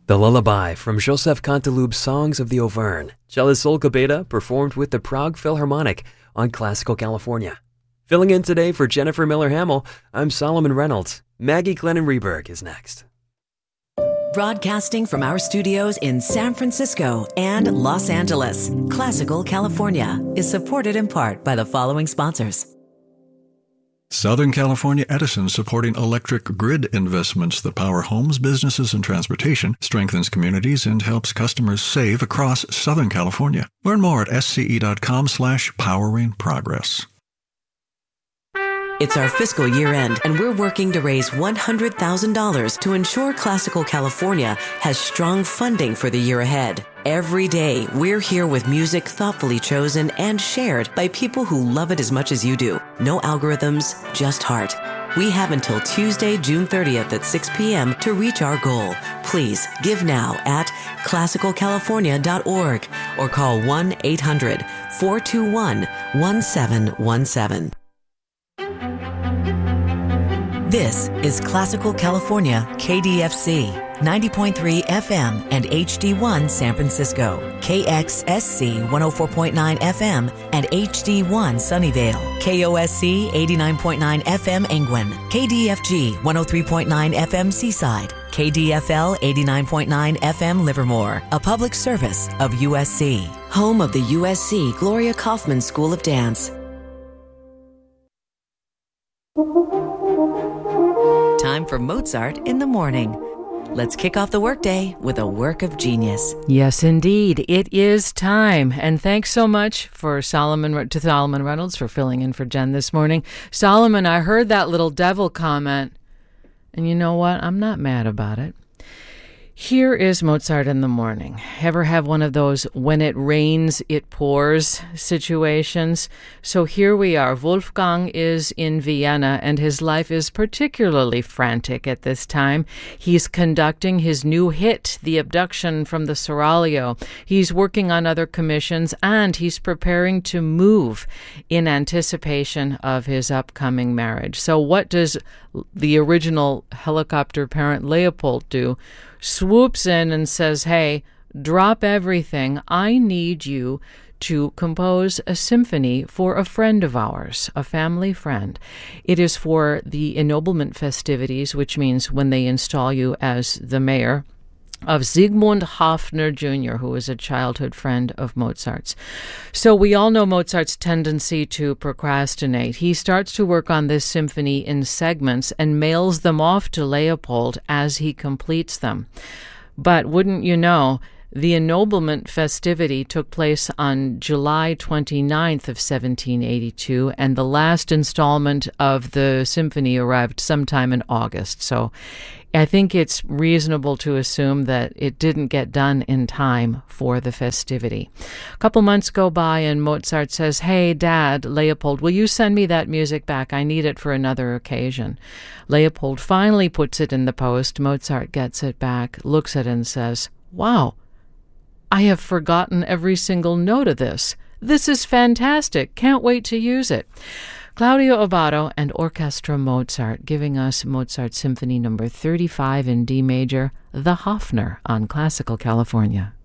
The Lullaby from Joseph Canteloup's Songs of the Auvergne. Cellist Sol Cabeda performed with the Prague Philharmonic on Classical California. Filling in today for Jennifer Miller-Hamill, I'm Solomon Reynolds. Maggie Glennon-Reberg is next. Broadcasting from our studios in San Francisco and Los Angeles, Classical California is supported in part by the following sponsors. Southern California Edison, supporting electric grid investments that power homes, businesses, and transportation, strengthens communities, and helps customers save across Southern California. Learn more at sce.com/poweringprogress. It's our fiscal year end, and we're working to raise $100,000 to ensure Classical California has strong funding for the year ahead. Every day, we're here with music thoughtfully chosen and shared by people who love it as much as you do. No algorithms, just heart. We have until Tuesday, June 30th at 6 p.m. to reach our goal. Please give now at classicalcalifornia.org or call 1-800-421-1717. This is Classical California, KDFC, 90.3 FM and HD1 San Francisco, KXSC 104.9 FM and HD1 Sunnyvale, KOSC 89.9 FM Angwin, KDFG 103.9 FM Seaside, KDFL 89.9 FM Livermore, a public service of USC, home of the USC Gloria Kaufman School of Dance. Time for Mozart in the morning. Let's kick off the workday with a work of genius. Yes, indeed. It is time. And thanks so much to Solomon Reynolds for filling in for Jen this morning. Solomon, I heard that little devil comment. And you know what? I'm not mad about it. Here is Mozart in the morning. Ever have one of those when it rains, it pours situations? So here we are. Wolfgang is in Vienna, and his life is particularly frantic at this time. He's conducting his new hit, The Abduction from the Seraglio. He's working on other commissions, and he's preparing to move in anticipation of his upcoming marriage. So what does the original helicopter parent Leopold do? Swoops in and says, hey, drop everything. I need you to compose a symphony for a friend of ours, a family friend. It is for the ennoblement festivities, which means when they install you as the mayor of Siegmund Hafner Jr., who was a childhood friend of Mozart's. So we all know Mozart's tendency to procrastinate. He starts to work on this symphony in segments and mails them off to Leopold as he completes them. But wouldn't you know, the ennoblement festivity took place on July 29th of 1782, and the last installment of the symphony arrived sometime in August. So I think it's reasonable to assume that it didn't get done in time for the festivity. A couple months go by and Mozart says, hey, Dad, Leopold, will you send me that music back? I need it for another occasion. Leopold finally puts it in the post. Mozart gets it back, looks at it and says, wow, I have forgotten every single note of this. This is fantastic. Can't wait to use it. Claudio Abbado and Orchestra Mozart giving us Mozart Symphony No. 35 in D major, The Hafner on Classical California.